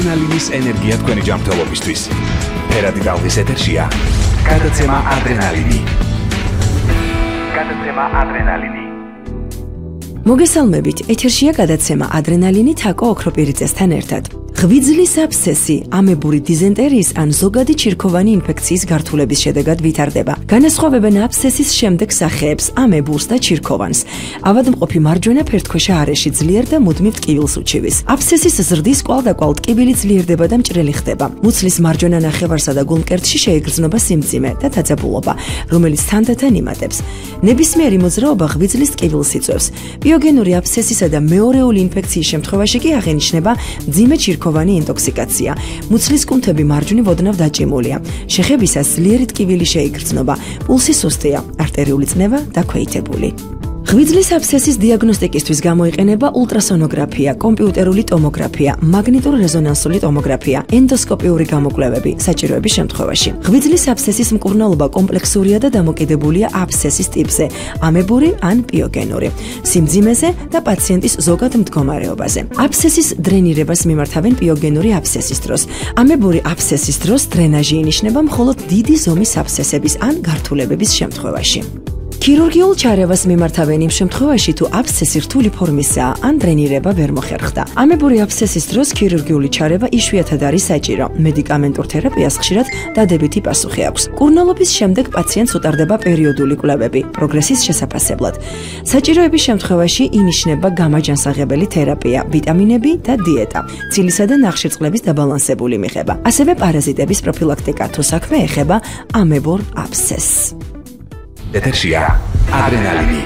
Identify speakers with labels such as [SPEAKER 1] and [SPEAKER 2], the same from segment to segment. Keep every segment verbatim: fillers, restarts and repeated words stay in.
[SPEAKER 1] ადრენალინის ენერგია თქვენი ჯანმრთელობისთვის. ფერადი ტალღის ეთერშია გადაცემა ადრენალინი. გადაცემა ადრენალინი.
[SPEAKER 2] მოგესალმებით, ეთერშია გადაცემა ადრენალინი თაკო ოქროპირიწესთან ერთად. ღვიძლის აბსესი, ამებური დიზენტერიის ან ზოგადი ჩირქოვანი ინფექციის გართულების შედეგად ვითარდება. განასხვავებენ აბსესის შემდეგ სახეებს, ამებურს და ჩირქოვანს. ავადმყოფი მარჯვენა ფერდქვეშა არეში ძლიერ და მუდმივ ტკივილს უჩივის. აბსესის ზრდის კვალდაკვალ ტკივილი ძლიერდება და მჭრელი ხდება. მუცლის მარჯვენა ნახევარსა და გულმკერდში შეიგრძნობა სიმძიმე და დაძაბულობა, რომელიც თანდათან იმატებს. ნებისმიერი მოძრაობა ღვიძლის ტკივილს იწვევს. ბიოგენური აბსესისა და მეორეული ინფექციის შემთხვევაში კი აღენიშნება მძიმე ჩირქოვანი ინტოქსიკაცია. მუცლის კუნთები მარჯვნივ ოდნავ დაჭიმულია. შეხებისას ძლიერი ტკივილი შეიგრძნობა, პულსი სუსტია, არტერიული წნევა დაქვეითებული. ღვიძლის აბსესის დიაგნოსტიკისთვის გამოიყენება ულტრასონოგრაფია, კომპიუტერული ტომოგრაფია, მაგნიტურ-რეზონანსული ტომოგრაფია, ენდოსკოპიური გამოკვლევები საჭიროების შემთხვევაში. ღვიძლის აბსესის მკურნალობა კომპლექსურია და დამოკიდებულია აბსესის ტიპზე, ამებური ან ბიოგენური, სიმძიმეზე და პაციენტის ზოგად მდგომარეობაზე. აბსესის დრენირებას მიმართავენ ბიოგენური აბსესის დროს. ამებური აბსესის დროს დრენაჟი ინიშნება მხოლოდ დიდი ზომის აბსესების ან გართულებების შემთხვევაში. ქირურგიულ ჩარევას მიმართავენ იმ შემთხვევაში, თუ აბსესი რთული ფორმისაა ან დრენირება ვერ მოხერხდა. ამებური აბსესის დროს ქირურგიული ჩარევა იშვიათად არის საჭირო. მედიკამენტურ თერაპიას ხშირად დადებითი პასუხი აქვს. მკურნალობის შემდეგ პაციენტს უტარდება პერიოდული კვლევები პროგრესის შესაფასებლად. საჭიროების შემთხვევაში ინიშნება გამაჯანსაღებელი თერაპია, ვიტამინები და დიეტა, ცილისა და ნახშირწყლების დაბალანსებული მიღება. ასევე პარაზიტების პროფილაქტიკა, თუ საქმე ეხება ამებურ აბსესს.
[SPEAKER 1] ეთერშია ადრენალინი.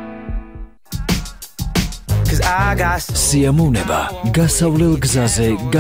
[SPEAKER 3] სიამოვნება გასავლელ გზაზე